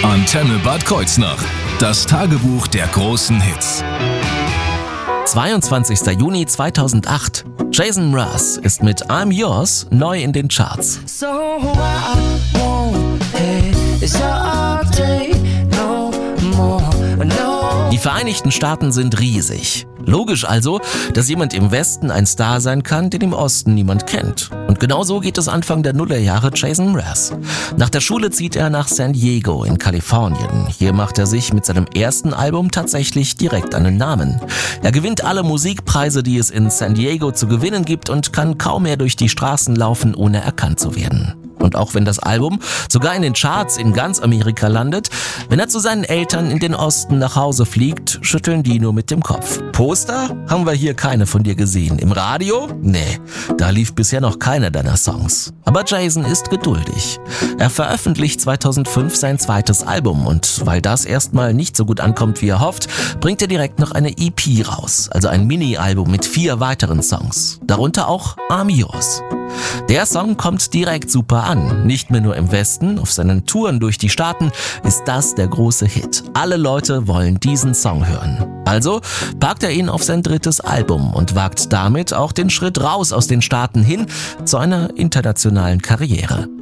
Antenne Bad Kreuznach. Das Tagebuch der großen Hits. 22. Juni 2008. Jason Mraz ist mit I'm Yours neu in den Charts. So I won't hesitate no more, no. Die Vereinigten Staaten sind riesig. Logisch also, dass jemand im Westen ein Star sein kann, den im Osten niemand kennt. Und genau so geht es Anfang der Nullerjahre Jason Mraz. Nach der Schule zieht er nach San Diego in Kalifornien. Hier macht er sich mit seinem ersten Album tatsächlich direkt einen Namen. Er gewinnt alle Musikpreise, die es in San Diego zu gewinnen gibt und kann kaum mehr durch die Straßen laufen, ohne erkannt zu werden. Und auch wenn das Album sogar in den Charts in ganz Amerika landet, wenn er zu seinen Eltern in den Osten nach Hause fliegt, schütteln die nur mit dem Kopf. Poster haben wir hier keine von dir gesehen. Im Radio? Nee, da lief bisher noch keiner deiner Songs. Aber Jason ist geduldig. Er veröffentlicht 2005 sein zweites Album und weil das erstmal nicht so gut ankommt, wie er hofft, bringt er direkt noch eine EP raus, also ein Mini-Album mit 4 weiteren Songs. Darunter auch I'm Yours. Der Song kommt direkt super an. Nicht mehr nur im Westen, auf seinen Touren durch die Staaten ist das der große Hit. Alle Leute wollen diesen Song hören. Also packt er ihn auf sein drittes Album und wagt damit auch den Schritt raus aus den Staaten hin zu einer internationalen Karriere.